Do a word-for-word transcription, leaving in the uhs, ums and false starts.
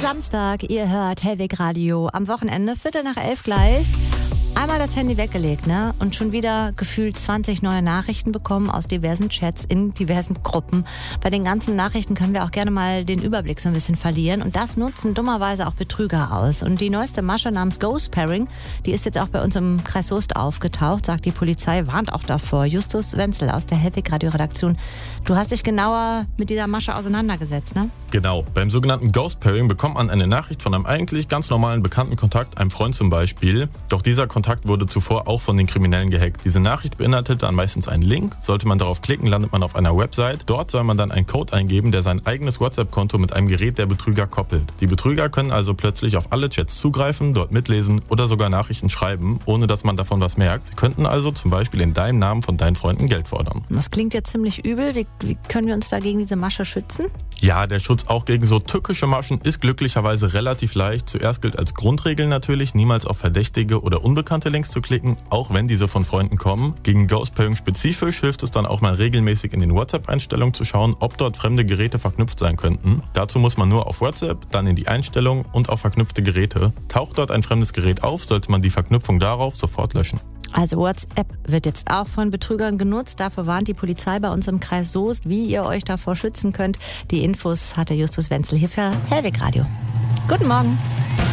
Samstag, ihr hört Hellweg Radio. Am Wochenende, Viertel nach elf gleich. Einmal das Handy weggelegt, ne? Und schon wieder gefühlt zwanzig neue Nachrichten bekommen aus diversen Chats in diversen Gruppen. Bei den ganzen Nachrichten können wir auch gerne mal den Überblick so ein bisschen verlieren. Und das nutzen dummerweise auch Betrüger aus. Und die neueste Masche namens Ghost Pairing, die ist jetzt auch bei uns im Kreis Soest aufgetaucht, sagt die Polizei, warnt auch davor. Justus Wenzel aus der Hellweg Radio Redaktion. Du hast dich genauer mit dieser Masche auseinandergesetzt, ne? Genau. Beim sogenannten Ghost Pairing bekommt man eine Nachricht von einem eigentlich ganz normalen bekannten Kontakt, einem Freund zum Beispiel. Doch dieser Kontakt wurde zuvor auch von den Kriminellen gehackt. Diese Nachricht beinhaltet dann meistens einen Link. Sollte man darauf klicken, landet man auf einer Website. Dort soll man dann einen Code eingeben, der sein eigenes WhatsApp-Konto mit einem Gerät der Betrüger koppelt. Die Betrüger können also plötzlich auf alle Chats zugreifen, dort mitlesen oder sogar Nachrichten schreiben, ohne dass man davon was merkt. Sie könnten also zum Beispiel in deinem Namen von deinen Freunden Geld fordern. Das klingt jetzt ziemlich übel. Wie, wie können wir uns da gegen diese Masche schützen? Ja, der Schutz auch gegen so tückische Maschen ist glücklicherweise relativ leicht. Zuerst gilt als Grundregel natürlich, niemals auf verdächtige oder unbekannte Links zu klicken, auch wenn diese von Freunden kommen. Gegen Ghost Pairing spezifisch hilft es dann auch mal regelmäßig in den WhatsApp-Einstellungen zu schauen, ob dort fremde Geräte verknüpft sein könnten. Dazu muss man nur auf WhatsApp, dann in die Einstellungen und auf verknüpfte Geräte. Taucht dort ein fremdes Gerät auf, sollte man die Verknüpfung darauf sofort löschen. Also WhatsApp wird jetzt auch von Betrügern genutzt. Dafür warnt die Polizei bei uns im Kreis Soest, wie ihr euch davor schützen könnt. Die Infos hatte Justus Wenzel hier für Hellweg Radio. Guten Morgen.